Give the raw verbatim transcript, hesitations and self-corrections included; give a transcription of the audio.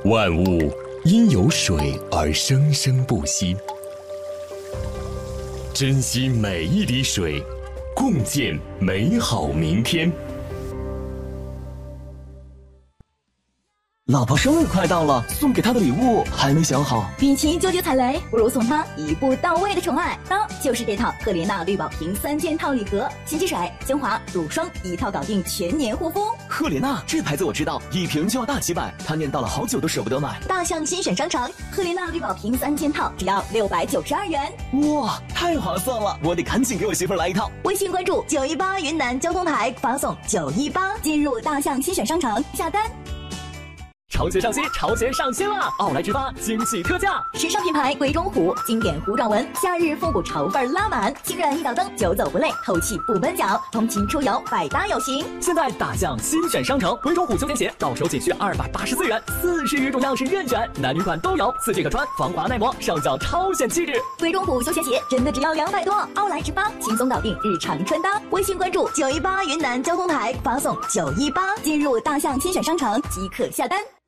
万物因有水而生生不息，珍惜每一滴水，共建美好明天。 老婆生日快到了，送给她的礼物还没想好。 与其纠结踩雷，不如送她一步到位的宠爱。当就是这套赫莲娜绿宝瓶三件套礼盒，洗洁水、精华、乳霜一套搞定，全年护肤。 赫莲娜这牌子我知道，一瓶就要大几百，她念叨了好久都舍不得买。 大象新选商城，赫莲娜绿宝瓶三件套只要六百九十二元。 哇，太划算了！我得赶紧给我媳妇儿来一套。 微信关注九一八云南交通台，发送九一八进入大象新选商城下单。 潮鞋上新，潮鞋上新啦！奥莱直发惊喜特价， 时尚品牌鬼冢虎经典弧状纹，夏日复古潮范拉满，清软一脚蹬，久走不累，透气不闷脚，通勤出游百搭有型。 现在大象新选商城，鬼冢虎休闲鞋到手仅需二百八十四元，四十余种样式任选，男女款都有，四季可穿，防滑耐磨，上脚超显气质。 鬼冢虎休闲鞋真的只要两百多，奥莱直发轻松搞定日常穿搭。微信关注九一八云南交通台，发送九一八进入大象新选商城即可下单。